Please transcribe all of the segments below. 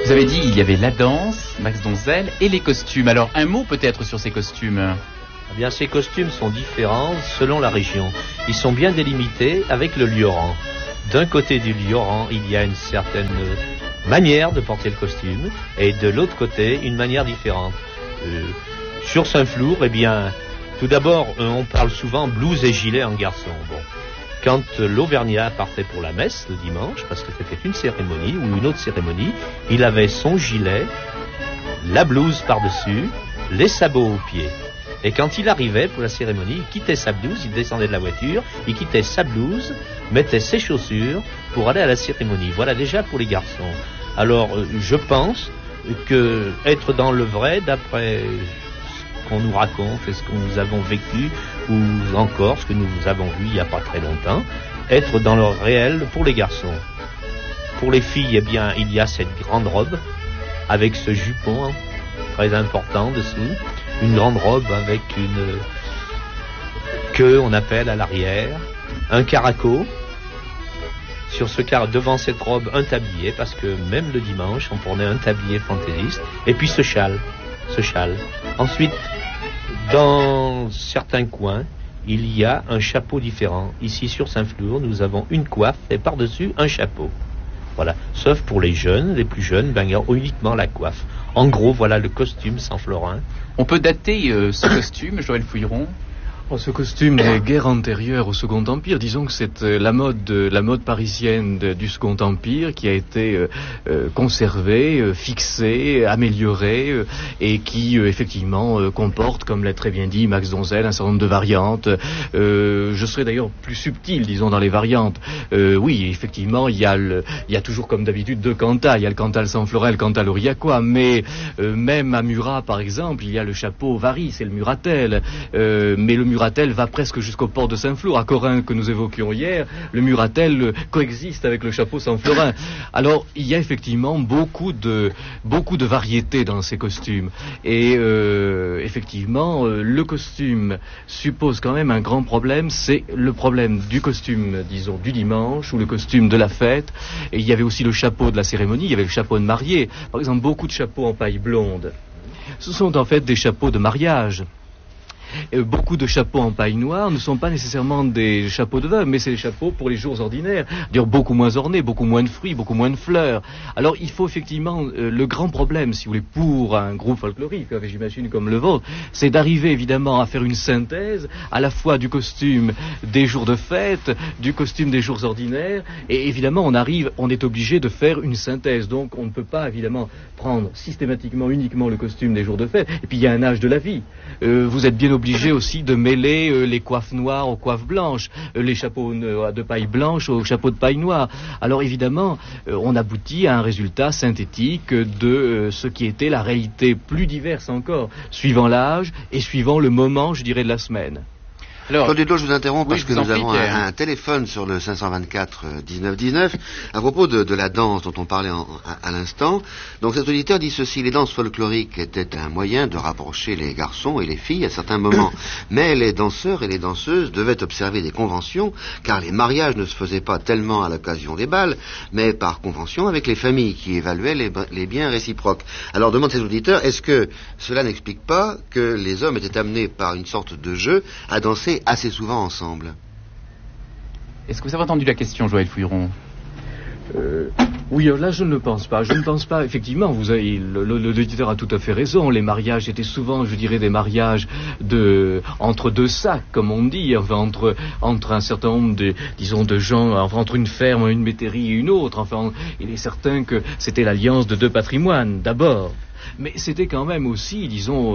Vous avez dit il y avait la danse, Max Donzel, et les costumes. Alors un mot peut-être sur ces costumes. Eh bien, ces costumes sont différents selon la région. Ils sont bien délimités avec le Lioran. D'un côté du Lioran, il y a une certaine manière de porter le costume, et de l'autre côté, une manière différente. Sur Saint-Flour, eh bien, tout d'abord, on parle souvent blouse et gilet en garçon. Bon. Quand l'Auvergnat partait pour la messe le dimanche, parce que c'était une cérémonie ou une autre cérémonie, il avait son gilet, la blouse par-dessus, les sabots aux pieds. Et quand il arrivait pour la cérémonie, il quittait sa blouse, il descendait de la voiture, il quittait sa blouse, mettait ses chaussures pour aller à la cérémonie. Voilà déjà pour les garçons. Alors, je pense que être dans le vrai, d'après ce qu'on nous raconte et ce que nous avons vécu, ou encore ce que nous avons vu il n'y a pas très longtemps, être dans le réel pour les garçons. Pour les filles, eh bien, il y a cette grande robe, avec ce jupon très important dessous, une grande robe avec une queue, on appelle à l'arrière, un caraco. Sur ce devant cette robe, un tablier, parce que même le dimanche, on prenait un tablier fantaisiste, et puis ce châle. Ensuite, dans certains coins, il y a un chapeau différent. Ici, sur Saint-Flour, nous avons une coiffe et par-dessus, un chapeau. Voilà. Sauf pour les jeunes, les plus jeunes, il y a uniquement la coiffe. En gros, voilà le costume Saint-Florin. On peut dater ce costume, Joël Fouilleron? Ce costume est guère antérieur au Second Empire. Disons que c'est la mode parisienne du Second Empire qui a été conservée, fixée, améliorée et qui effectivement comporte, comme l'a très bien dit Max Donzel, un certain nombre de variantes. Je serais d'ailleurs plus subtil, disons, dans les variantes. Oui, effectivement, il y a toujours comme d'habitude deux cantas. Il y a le cantal Saint-Florin et le cantal aurillacois, mais même à Murat, par exemple, il y a le chapeau Vary, c'est le Muratel, mais le Muratel va presque jusqu'au port de Saint-Flour. À Corinth, que nous évoquions hier, le Muratel coexiste avec le chapeau Saint-Florin. Alors, il y a effectivement beaucoup de variétés dans ces costumes. Et effectivement, le costume suppose quand même un grand problème, c'est le problème du costume, disons, du dimanche, ou le costume de la fête. Et il y avait aussi le chapeau de la cérémonie, il y avait le chapeau de mariée. Par exemple, beaucoup de chapeaux en paille blonde. Ce sont en fait des chapeaux de mariage. Beaucoup de chapeaux en paille noire ne sont pas nécessairement des chapeaux de veuve, mais c'est des chapeaux pour les jours ordinaires, dire beaucoup moins ornés, beaucoup moins de fruits, beaucoup moins de fleurs. Alors il faut effectivement, le grand problème, si vous voulez, pour un groupe folklorique, j'imagine comme le vôtre, c'est d'arriver évidemment à faire une synthèse à la fois du costume des jours de fête, du costume des jours ordinaires, et évidemment on est obligé de faire une synthèse, donc on ne peut pas évidemment prendre systématiquement uniquement le costume des jours de fête, et puis il y a un âge de la vie. Vous êtes bien obligé aussi de mêler les coiffes noires aux coiffes blanches, les chapeaux de paille blanche aux chapeaux de paille noire. Alors évidemment, on aboutit à un résultat synthétique de ce qui était la réalité plus diverse encore, suivant l'âge et suivant le moment, je dirais, de la semaine. Alors, Claude Dudlot, je vous interromps parce que nous avons un téléphone sur le 524 19 19 à propos de la danse dont on parlait à l'instant. Donc cet auditeur dit ceci: les danses folkloriques étaient un moyen de rapprocher les garçons et les filles à certains moments. Mais les danseurs et les danseuses devaient observer des conventions, car les mariages ne se faisaient pas tellement à l'occasion des bals, mais par convention avec les familles qui évaluaient les biens réciproques. Alors demande cet auditeur, est-ce que cela n'explique pas que les hommes étaient amenés par une sorte de jeu à danser assez souvent ensemble? Est-ce que vous avez entendu la question, Joël Fouilleron? Oui, là je ne le pense pas. Je ne pense pas, effectivement, l'auditeur a tout à fait raison. Les mariages étaient souvent, je dirais, des mariages entre deux sacs, comme on dit, enfin, entre un certain nombre de gens, enfin, entre une ferme, une métairie et une autre. Enfin, il est certain que c'était l'alliance de deux patrimoines, d'abord. Mais c'était quand même aussi,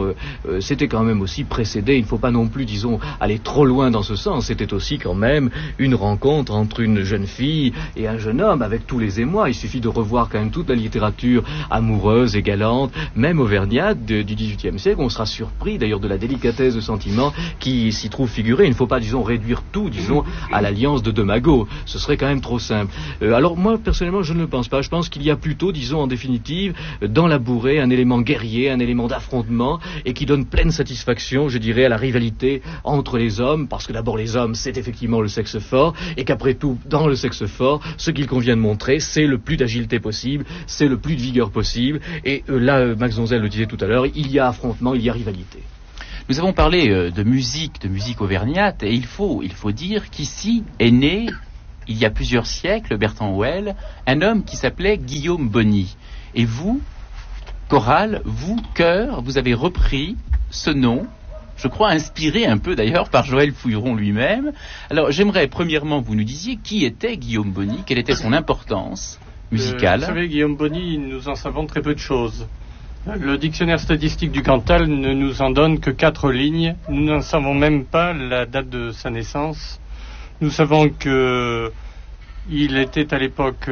précédé, il ne faut pas non plus, aller trop loin dans ce sens. C'était aussi quand même une rencontre entre une jeune fille et un jeune homme, avec tous les émois. Il suffit de revoir quand même toute la littérature amoureuse et galante, même auvergnate du XVIIIe siècle. On sera surpris d'ailleurs de la délicatesse de sentiments qui s'y trouve figurée. Il ne faut pas, réduire tout, à l'alliance de deux magots. Ce serait quand même trop simple. Alors moi, personnellement, je ne le pense pas. Je pense qu'il y a plutôt, en définitive, dans la bourrée, un un élément guerrier, un élément d'affrontement, et qui donne pleine satisfaction, je dirais, à la rivalité entre les hommes, parce que d'abord les hommes, c'est effectivement le sexe fort, et qu'après tout, dans le sexe fort, ce qu'il convient de montrer, c'est le plus d'agilité possible, c'est le plus de vigueur possible, et là, Max Donzel le disait tout à l'heure, il y a affrontement, il y a rivalité. Nous avons parlé de musique auvergnate, et il faut dire qu'ici est né, il y a plusieurs siècles, Bertrand Houël, un homme qui s'appelait Guillaume Bonny. Et vous, chorale, vous, chœur, vous avez repris ce nom, je crois inspiré un peu d'ailleurs par Joël Fouilleron lui-même. Alors j'aimerais premièrement que vous nous disiez qui était Guillaume Bonny, quelle était son importance musicale. Vous savez, Guillaume Bonny, nous en savons très peu de choses. Le dictionnaire statistique du Cantal ne nous en donne que 4 lignes. Nous n'en savons même pas la date de sa naissance. Nous savons que il était à l'époque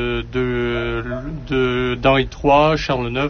d'Henri III, Charles IX.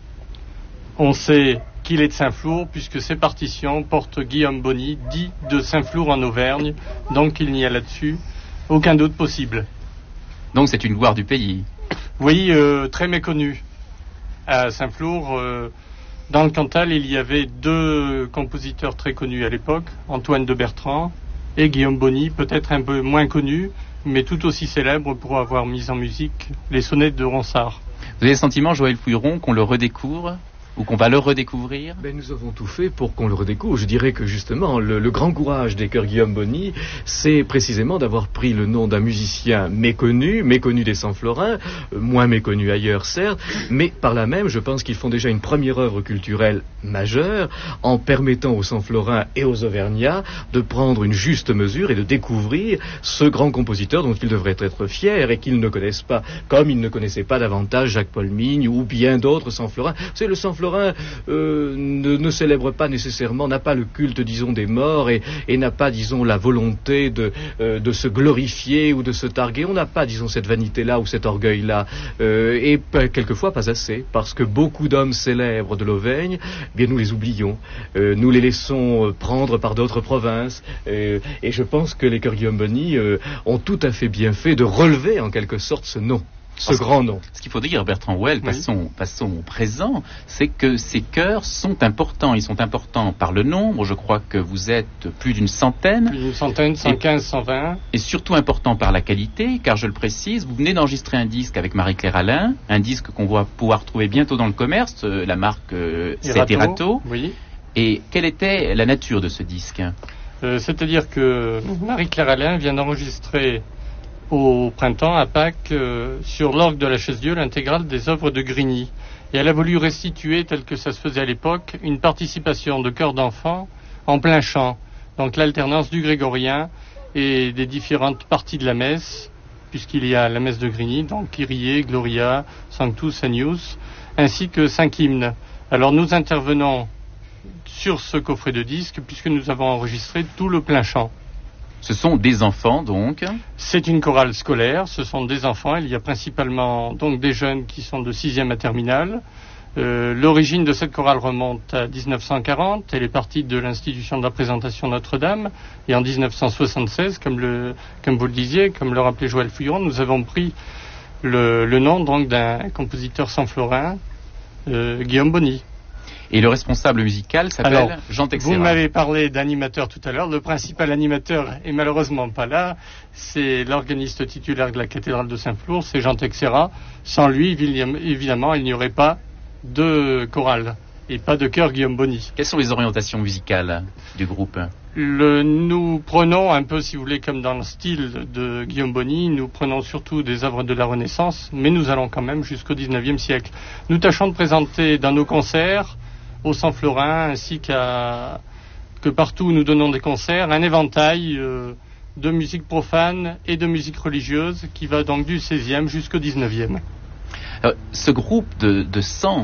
On sait qu'il est de Saint-Flour, puisque ses partitions portent Guillaume Bonny, dit de Saint-Flour en Auvergne. Donc il n'y a là-dessus aucun doute possible. Donc c'est une gloire du pays. Oui, très méconnue. À Saint-Flour, dans le Cantal, il y avait 2 compositeurs très connus à l'époque, Antoine de Bertrand et Guillaume Bonny, peut-être un peu moins connu, mais tout aussi célèbre pour avoir mis en musique les sonnettes de Ronsard. Vous avez le sentiment, Joël Fouilleron, qu'on le redécouvre ou qu'on va le redécouvrir? Nous avons tout fait pour qu'on le redécouvre. Je dirais que justement, le grand courage des chœurs Guillaume Bonny, c'est précisément d'avoir pris le nom d'un musicien méconnu des Saint-Florins, moins méconnu ailleurs certes, mais par là même, je pense qu'ils font déjà une première œuvre culturelle majeure, en permettant aux Saint-Florins et aux Auvergnats de prendre une juste mesure et de découvrir ce grand compositeur dont ils devraient être fiers et qu'ils ne connaissent pas, comme ils ne connaissaient pas davantage Jacques-Paul Migne ou bien d'autres Saint-Florins. Vous savez, le Saint-Florins ne célèbre pas nécessairement, n'a pas le culte, disons, des morts et n'a pas, disons, la volonté de se glorifier ou de se targuer. On n'a pas, disons, cette vanité-là ou cet orgueil-là. Et quelquefois pas assez, parce que beaucoup d'hommes célèbres de l'Auvergne, eh bien nous les oublions. Nous les laissons prendre par d'autres provinces. Et je pense que les chœurs Guillaume Bonny ont tout à fait bien fait de relever en quelque sorte ce nom. Grand nom. Ce qu'il faut dire, Bertrand Houël, passons au présent, c'est que ces chœurs sont importants. Ils sont importants par le nombre. Je crois que vous êtes plus d'une centaine. Plus d'une centaine, 115, 120. Et surtout important par la qualité, car je le précise, vous venez d'enregistrer un disque avec Marie-Claire Alain, un disque qu'on va pouvoir trouver bientôt dans le commerce. La marque, c'est Erato. Oui. Et quelle était la nature de ce disque? C'est-à-dire que Marie-Claire Alain vient d'enregistrer au printemps, à Pâques, sur l'orgue de la Chaise-Dieu, l'intégrale des œuvres de Grigny. Et elle a voulu restituer, tel que ça se faisait à l'époque, une participation de chœurs d'enfants en plein chant. Donc l'alternance du grégorien et des différentes parties de la messe, puisqu'il y a la messe de Grigny, donc Kyrie, Gloria, Sanctus, Agnus, ainsi que 5 hymnes. Alors nous intervenons sur ce coffret de disques, puisque nous avons enregistré tout le plein chant. Ce sont des enfants, donc? C'est une chorale scolaire, ce sont des enfants. Il y a principalement donc des jeunes qui sont de 6e à terminale. L'origine de cette chorale remonte à 1940. Elle est partie de l'institution de la Présentation Notre-Dame. Et en 1976, comme vous le disiez, comme le rappelait Joël Fouilleron, nous avons pris le nom donc d'un compositeur saint-florin, Guillaume Bonny. Et le responsable musical s'appelle Jean Texera. Vous m'avez parlé d'animateur tout à l'heure. Le principal animateur est malheureusement pas là. C'est l'organiste titulaire de la cathédrale de Saint-Flour, c'est Jean Texera. Sans lui, évidemment, il n'y aurait pas de chorale et pas de chœur Guillaume Bonny. Quelles sont les orientations musicales du groupe? Nous prenons un peu, si vous voulez, comme dans le style de Guillaume Bonny, nous prenons surtout des œuvres de la Renaissance, mais nous allons quand même jusqu'au XIXe siècle. Nous tâchons de présenter dans nos concerts, au Saint-Florin, ainsi que partout où nous donnons des concerts, un éventail de musique profane et de musique religieuse qui va donc du XVIe jusqu'au XIXe. Ce groupe de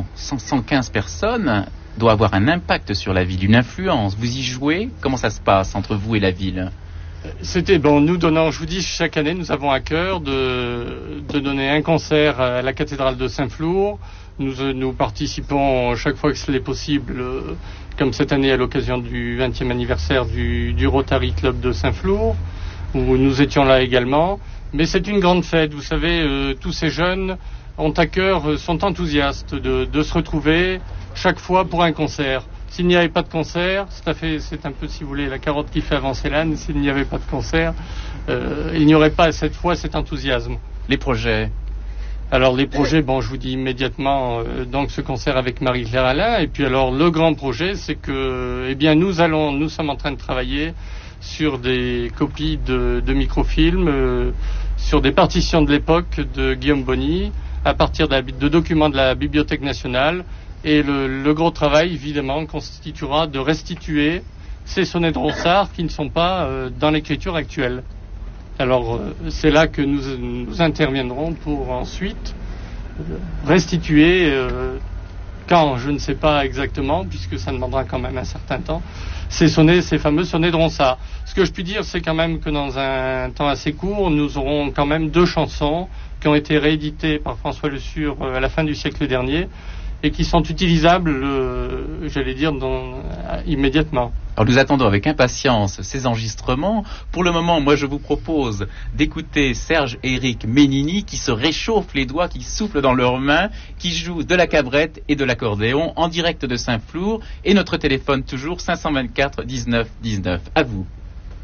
115 personnes doit avoir un impact sur la ville, une influence. Vous y jouez? Comment ça se passe entre vous et la ville? Nous donnons, je vous dis, chaque année, nous avons à cœur de donner un concert à la cathédrale de Saint-Flour. Nous participons chaque fois que cela est possible, comme cette année à l'occasion du 20e anniversaire du Rotary Club de Saint-Flour, où nous étions là également. Mais c'est une grande fête, vous savez, tous ces jeunes ont à cœur, sont enthousiastes de se retrouver chaque fois pour un concert. S'il n'y avait pas de concert, c'est un peu, si vous voulez, la carotte qui fait avancer l'âne. S'il n'y avait pas de concert, il n'y aurait pas cette fois cet enthousiasme. Les projets? Alors les projets, je vous dis immédiatement, donc ce concert avec Marie-Claire Alain. Et puis alors le grand projet, c'est que, nous sommes en train de travailler sur des copies de microfilms, sur des partitions de l'époque de Guillaume Bonny, à partir de documents de la Bibliothèque nationale. Et le gros travail, évidemment, constituera de restituer ces sonnets de Ronsard qui ne sont pas dans l'écriture actuelle. Alors, c'est là que nous interviendrons pour ensuite restituer, quand, je ne sais pas exactement, puisque ça demandera quand même un certain temps, ces fameux sonnets de Ronsard. Ce que je puis dire, c'est quand même que dans un temps assez court, nous aurons quand même 2 chansons qui ont été rééditées par François Le Sur à la fin du siècle dernier, et qui sont utilisables, immédiatement. Alors nous attendons avec impatience ces enregistrements. Pour le moment, moi je vous propose d'écouter Serge-Éric Ménini qui se réchauffe les doigts, qui souffle dans leurs mains, qui joue de la cabrette et de l'accordéon en direct de Saint-Flour, et notre téléphone toujours 524 19 19. À vous.